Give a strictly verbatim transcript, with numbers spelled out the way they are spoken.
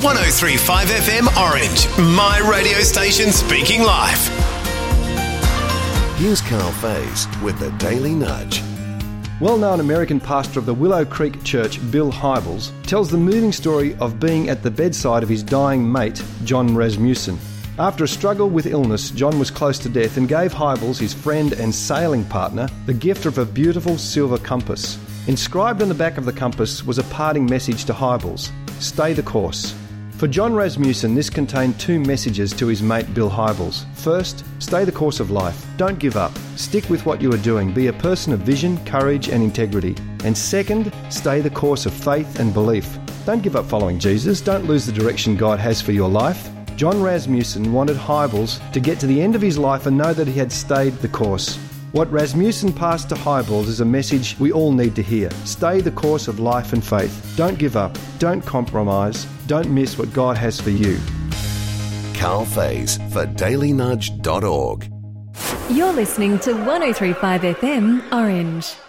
one oh three point five F M Orange, my radio station speaking life. Here's Carl Faze with the Daily Nudge. Well-known American pastor of the Willow Creek Church, Bill Hybels, tells the moving story of being at the bedside of his dying mate, John Rasmussen. After a struggle with illness, John was close to death and gave Hybels, his friend and sailing partner, the gift of a beautiful silver compass. Inscribed on the back of the compass was a parting message to Hybels: stay the course. For John Rasmussen, this contained two messages to his mate Bill Hybels. First, stay the course of life. Don't give up. Stick with what you are doing. Be a person of vision, courage and integrity. And second, stay the course of faith and belief. Don't give up following Jesus. Don't lose the direction God has for your life. John Rasmussen wanted Hybels to get to the end of his life and know that he had stayed the course. What Rasmussen passed to Hybels is a message we all need to hear. Stay the course of life and faith. Don't give up. Don't compromise. Don't miss what God has for you. Carl Faze for daily nudge dot org. You're listening to one oh three point five F M Orange.